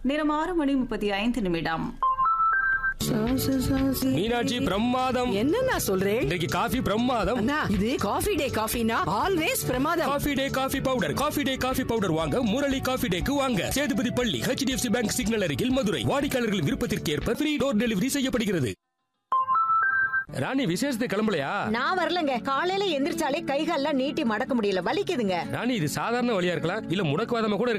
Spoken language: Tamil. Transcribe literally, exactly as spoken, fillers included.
நேரம் ஆறு மணி முப்பத்தி ஐந்து நிமிடம். மீனாட்சி பிரமாதம். என்ன நான் சொல்றேன், இன்றைக்கு காஃபி பிரமாதம். இது காஃபி டே காஃபினா ஆல்வேஸ் பிரமாதம். Coffee day coffee powder. Coffee day coffee powder வாங்க முரளி காஃபி டேக்கு வாங்க. சேதுபதி பள்ளி, H D F C bank signal அருகில், மதுரை. வாடிக்கையாளர்கள் விருப்பத்திற்கு ஏற்ப ஃப்ரீ டோர் டெலிவரி செய்யப்படுகிறது. ராணி, விசேஷத்துக்கு கிளம்பலையா? நான் வரலங்க. காலையில எந்திரிச்சாலே கைகால்லாம் நீட்டி மடக்க முடியல, வலிக்குதுங்க. ராணி, இது சாதாரண வழியா இருக்கலாம், இல்ல முடக்குவாதமா கூட